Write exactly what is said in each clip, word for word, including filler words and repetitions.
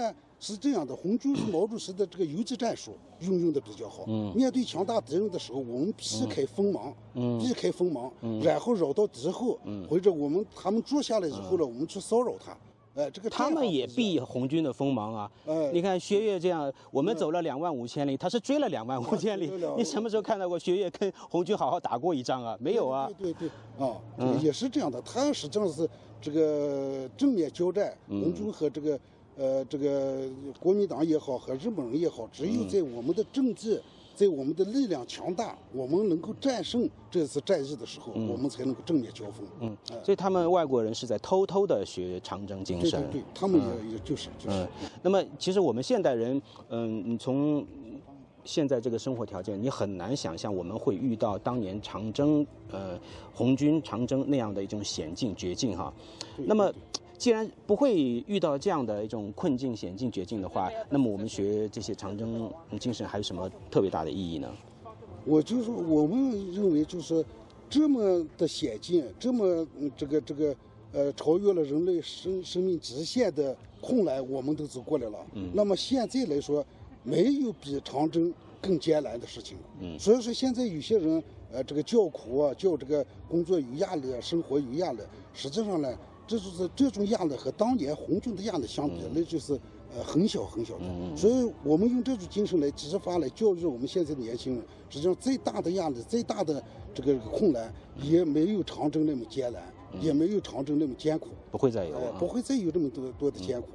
呢是这样的，红军是毛主席的这个游击战术运用的比较好。 嗯， 面对强大敌人的时候，我们避开锋芒， 嗯， 避开锋芒， 嗯， 然后绕到敌后， 嗯， 或者我们他们住下来以后呢，我们去骚扰他。哎，这个他们也避红军的锋芒啊！ 哎， 你看薛岳这样，我们走了两万五千里，他是追了两万五千里。你什么时候看到过薛岳跟红军好好打过一仗啊？没有啊！ 对对对，啊，嗯，也是这样的。他实际上是这个正面交战，红军和这个呃这个国民党也好，和日本人也好，只有在我们的政治。在我们的力量强大，我们能够战胜这次战役的时候，嗯、我们才能够正面交锋。 嗯，呃、所以他们外国人是在偷偷的学长征精神。 对对对，他们也、嗯、也就是就是、 嗯。那么，其实我们现代人，嗯，你从现在这个生活条件，你很难想象我们会遇到当年长征，呃，红军长征那样的一种险境绝境哈。那么。既然不会遇到这样的一种困境、险境、绝境的话，那么我们学这些长征精神还有什么特别大的意义呢？ 我就是我们认为，就是这么的险境，这么这个这个呃超越了人类生生命极限的困难，我们都走过来了。嗯。那么现在来说，没有比长征更艰难的事情了。嗯。所以说，现在有些人呃这个叫苦啊，叫这个工作有压力啊，生活有压力，实际上呢。这就是这种压力和当年红军的压力相比，嗯、那就是呃很小很小的。嗯、所以我们用这种精神来激发、来教育我们现在的年轻人。实际上，最大的压力、最大的这个困难，也没有长征那么艰难，嗯、也没有长征那么艰苦。 不会再有、 呃，不会再有这么多多的艰苦。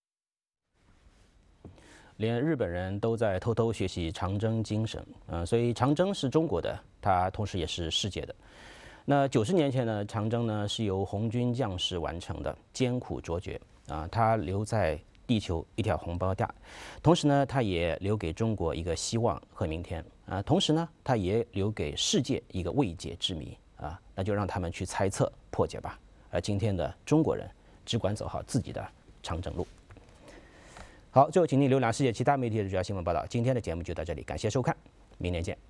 嗯、连日本人都在偷偷学习长征精神，嗯、呃，所以长征是中国的，它同时也是世界的。那九十年前呢，长征呢是由红军将士完成的，艰苦卓绝啊，它留在地球一条红包带，同时呢，它也留给中国一个希望和明天啊，同时呢，它也留给世界一个未解之谜啊，那就让他们去猜测破解吧。而今天的中国人只管走好自己的长征路。好，最后请您浏览世界其他媒体的主要新闻报道。今天的节目就到这里，感谢收看，明年见。